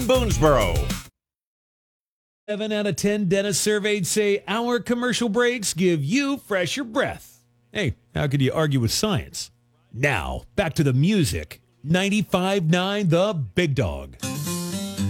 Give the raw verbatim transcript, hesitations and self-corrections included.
Boonesboro. Seven out of ten dentists surveyed say our commercial breaks give you fresher breath. Hey, how could you argue with science? Now, back to the music. ninety-five point nine The Big Dog.